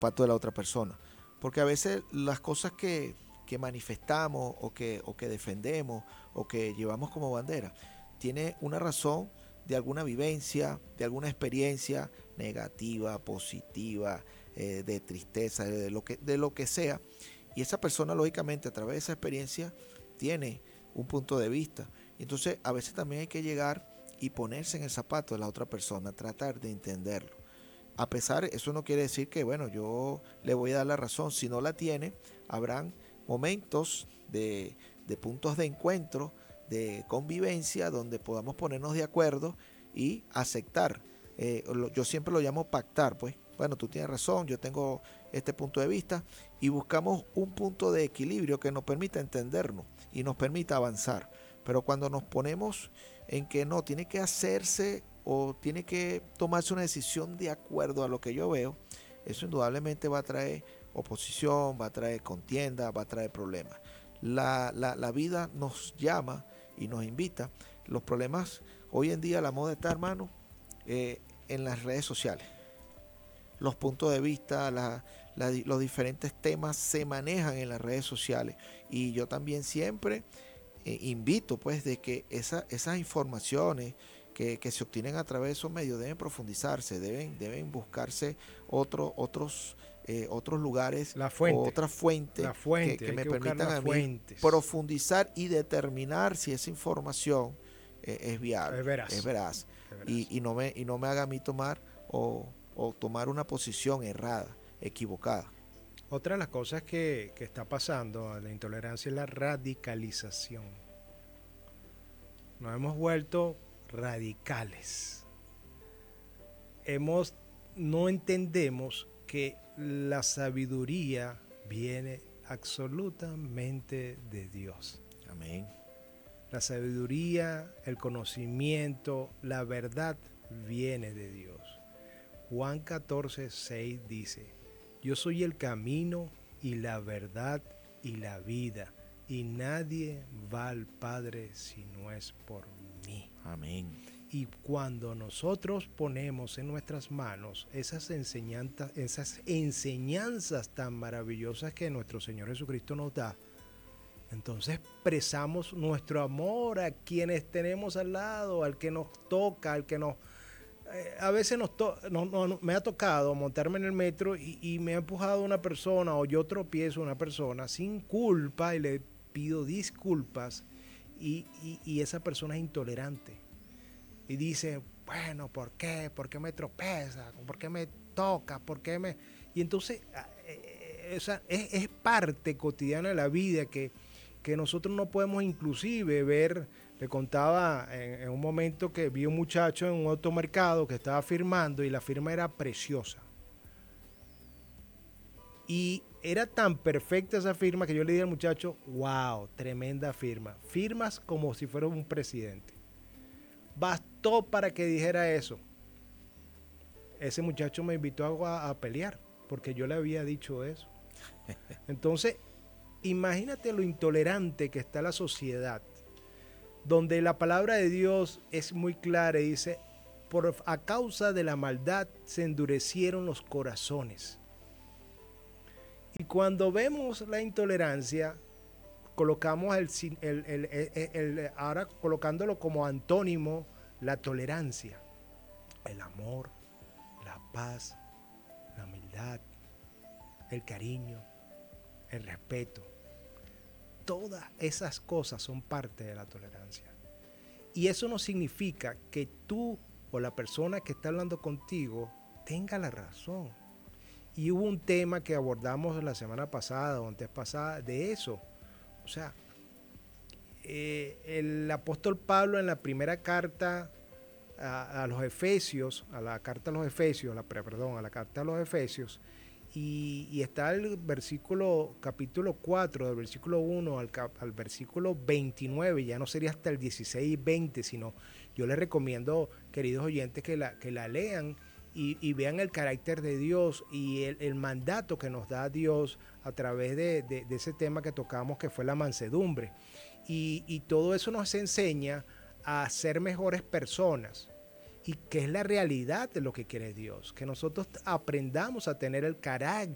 zapato de la otra persona. Porque a veces las cosas que manifestamos o que defendemos o que llevamos como bandera tiene una razón de alguna vivencia, de alguna experiencia negativa, positiva, de tristeza, de lo que sea. Y esa persona, lógicamente, a través de esa experiencia, tiene un punto de vista. Entonces, a veces también hay que llegar y ponerse en el zapato de la otra persona, tratar de entenderlo. A pesar, eso no quiere decir que, bueno, yo le voy a dar la razón. Si no la tiene, habrán momentos de puntos de encuentro, de convivencia, donde podamos ponernos de acuerdo y aceptar. Yo siempre lo llamo pactar, pues. Bueno, tú tienes razón, yo tengo este punto de vista y buscamos un punto de equilibrio que nos permita entendernos y nos permita avanzar. Pero cuando nos ponemos en que no, tiene que hacerse o tiene que tomarse una decisión de acuerdo a lo que yo veo, eso indudablemente va a traer oposición, va a traer contienda, va a traer problemas. La vida nos llama y nos invita. Los problemas, hoy en día la moda está, hermano, en las redes sociales. Los puntos de vista, los diferentes temas se manejan en las redes sociales. Y yo también siempre invito pues de que esas informaciones que se obtienen a través de esos medios deben profundizarse, deben buscarse otros lugares La o fuente, otras fuentes la fuente, que hay me que buscar permitan las a mí fuentes. profundizar y determinar si esa información es Es viable, es veraz, veraz es veraz. y no me haga a mí tomar o tomar una posición errada, equivocada. Otra de las cosas que está pasando a la intolerancia es la radicalización. Nos hemos vuelto radicales. Hemos, no entendemos que la sabiduría viene absolutamente de Dios. Amén. La sabiduría, el conocimiento, la verdad viene de Dios. Juan 14:6 dice: yo soy el camino y la verdad y la vida, y nadie va al Padre si no es por mí. Amén. Y cuando nosotros ponemos en nuestras manos esas enseñanzas tan maravillosas que nuestro Señor Jesucristo nos da, entonces expresamos nuestro amor a quienes tenemos al lado, al que nos toca, al que nos... a veces me ha tocado montarme en el metro y me ha empujado una persona o yo tropiezo a una persona sin culpa y le pido disculpas y esa persona es intolerante y dice, bueno, ¿por qué? ¿Por qué me tropeza? ¿Por qué me toca? ¿Por qué me...? Y entonces es parte cotidiana de la vida que nosotros no podemos inclusive ver. Le contaba en un momento que vi un muchacho en un automercado que estaba firmando y la firma era preciosa. Y era tan perfecta esa firma que yo le dije al muchacho, wow, tremenda firma. Firmas como si fuera un presidente. Bastó para que dijera eso. Ese muchacho me invitó a pelear porque yo le había dicho eso. Entonces, imagínate lo intolerante que está la sociedad, donde la palabra de Dios es muy clara y dice, a causa de la maldad se endurecieron los corazones. Y cuando vemos la intolerancia, colocamos ahora colocándolo como antónimo, la tolerancia, el amor, la paz, la humildad, el cariño, el respeto. Todas esas cosas son parte de la tolerancia. Y eso no significa que tú o la persona que está hablando contigo tenga la razón. Y hubo un tema que abordamos la semana pasada o antes pasada de eso. O sea, el apóstol Pablo en la primera carta a los Efesios, a la carta a los Efesios, a la carta a los Efesios, y está el versículo, capítulo 4, del versículo 1 al versículo 29, ya no sería hasta el 16 y 20, sino yo les recomiendo, queridos oyentes, que la lean y vean el carácter de Dios y el mandato que nos da Dios a través de ese tema que tocamos, que fue la mansedumbre. Y todo eso nos enseña a ser mejores personas. Y que es la realidad de lo que quiere Dios, que nosotros aprendamos a tener el carácter